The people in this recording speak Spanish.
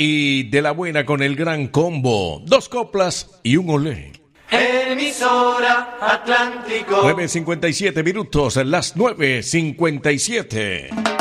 y de la buena con el gran combo. 2 coplas y un olé. Emisora Atlántico. 9:57 minutos, las 9:57.